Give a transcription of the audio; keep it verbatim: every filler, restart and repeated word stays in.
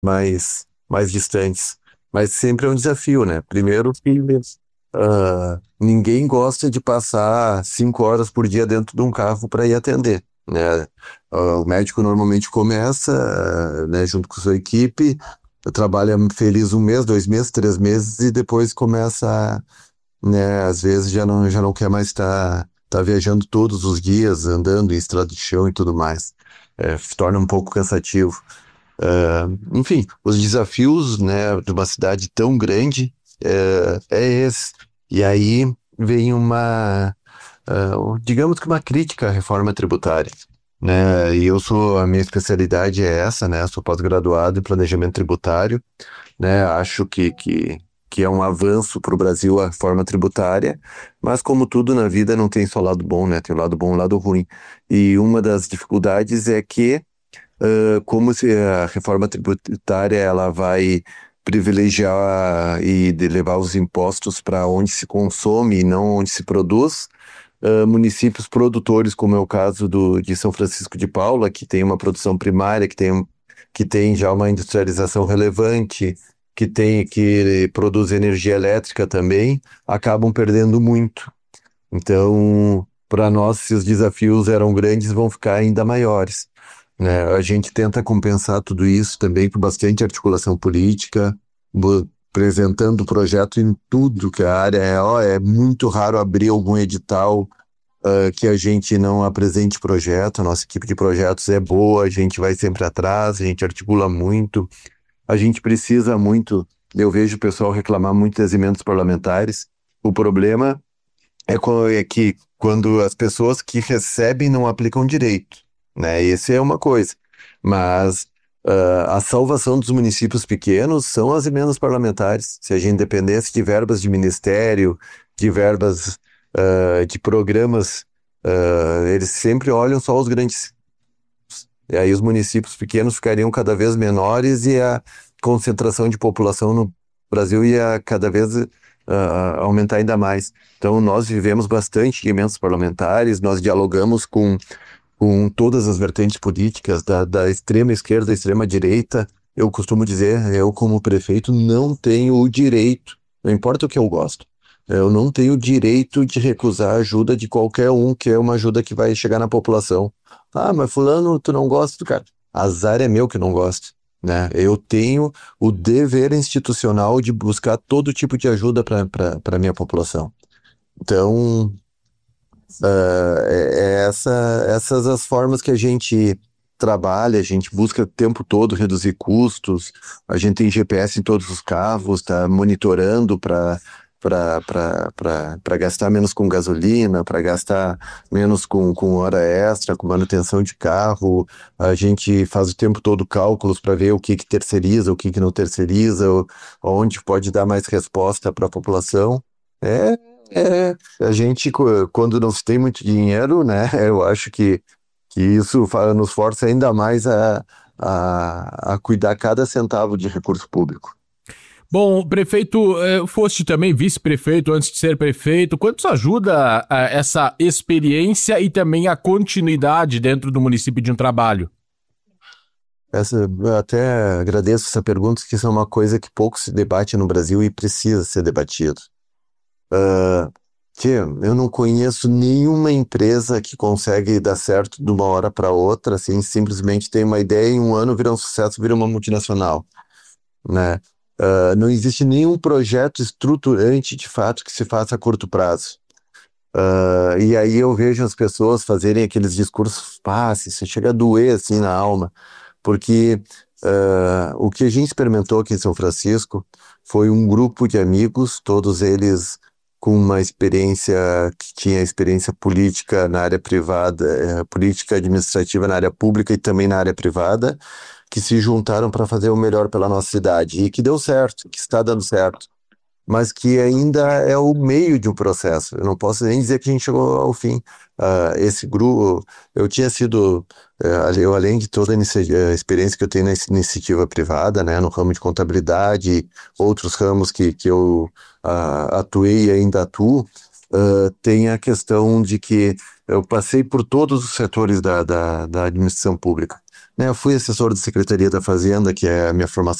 mais, mais distantes. Mas sempre é um desafio, né? Primeiro que ah, ninguém gosta de passar cinco horas por dia dentro de um carro para ir atender, né? Ah, o médico normalmente começa, ah, né, junto com sua equipe, trabalha feliz um mês, dois meses, três meses e depois começa, né? Às vezes já não, já não quer mais estar tá viajando todos os dias, andando em estrada de chão e tudo mais. É, se torna um pouco cansativo. Ah, enfim, os desafios, né, de uma cidade tão grande é, é esse. E aí vem uma, ah, digamos que uma crítica à reforma tributária, né? E eu sou, a minha especialidade é essa, né? Sou pós-graduado em planejamento tributário, né? Acho que, que, que é um avanço para o Brasil a reforma tributária, mas como tudo na vida não tem só lado bom, né? Tem o lado bom e o lado ruim. E uma das dificuldades é que Uh, como se a reforma tributária ela vai privilegiar e de levar os impostos para onde se consome e não onde se produz. Uh, municípios produtores, como é o caso do, de São Francisco de Paula, que tem uma produção primária, que tem, que tem já uma industrialização relevante, que tem que produz energia elétrica também, acabam perdendo muito. Então, para nós, se os desafios eram grandes, vão ficar ainda maiores, né? A gente tenta compensar tudo isso também com bastante articulação política, bo- apresentando o projeto em tudo que a área é. Ó, é muito raro abrir algum edital ah, que a gente não apresente projeto. A nossa equipe de projetos é boa, a gente vai sempre atrás, a gente articula muito, a gente precisa muito. Eu vejo o pessoal reclamar muito das emendas parlamentares. O problema é, co- é que quando as pessoas que recebem não aplicam direito, né? Essa é uma coisa. Mas ah, a salvação dos municípios pequenos são as emendas parlamentares. Se a gente dependesse de verbas de ministério, de verbas ah, de programas, ah, eles sempre olham só os grandes. E aí os municípios pequenos ficariam cada vez menores e a concentração de população no Brasil ia cada vez ah, aumentar ainda mais. Então nós vivemos bastante de emendas parlamentares, nós dialogamos com, com todas as vertentes políticas, da, da extrema esquerda à extrema direita. Eu costumo dizer, eu como prefeito não tenho o direito, não importa o que eu gosto, eu não tenho o direito de recusar a ajuda de qualquer um, que é uma ajuda que vai chegar na população. Ah, mas fulano, tu não gosta do cara. Azar é meu que não gosto, né? Eu tenho o dever institucional de buscar todo tipo de ajuda para para minha população. Então, ah, é, é essa, essas as formas que a gente trabalha, a gente busca o tempo todo reduzir custos, a gente tem G P S em todos os carros, está monitorando para para gastar menos com gasolina, para gastar menos com, com hora extra, com manutenção de carro. A gente faz o tempo todo cálculos para ver o que que terceiriza, o que que não terceiriza, o- onde pode dar mais resposta para a população. É, é, a gente, co- quando não se tem muito dinheiro, né, eu acho que, que isso fa- nos força ainda mais a, a, a cuidar cada centavo de recurso público. Bom, prefeito, eh, foste também vice-prefeito antes de ser prefeito. Quanto isso ajuda ah, essa experiência e também a continuidade dentro do município de um trabalho? Essa, eu até agradeço essa pergunta, que isso é uma coisa que pouco se debate no Brasil e precisa ser debatido. Ah, Tia, eu não conheço nenhuma empresa que consegue dar certo de uma hora para outra, assim, simplesmente tem uma ideia e em um ano vira um sucesso, vira uma multinacional, né? Ah, não existe nenhum projeto estruturante de fato que se faça a curto prazo. Ah, e aí eu vejo as pessoas fazerem aqueles discursos fáceis, você chega a doer assim na alma, porque ah, o que a gente experimentou aqui em São Francisco foi um grupo de amigos, todos eles com uma experiência que tinha experiência política na área privada, eh, política administrativa na área pública e também na área privada, que se juntaram para fazer o melhor pela nossa cidade e que deu certo, que está dando certo, mas que ainda é o meio de um processo. Eu não posso nem dizer que a gente chegou ao fim. Ah, esse grupo, eu tinha sido, eh, eu além de toda a inicia- a experiência que eu tenho na iniciativa privada, né, no ramo de contabilidade, outros ramos que, que eu ah, atuei e ainda atuo, ah, tem a questão de que eu passei por todos os setores da, da, da administração pública. né? Eu fui assessor da Secretaria da Fazenda, que é a minha formação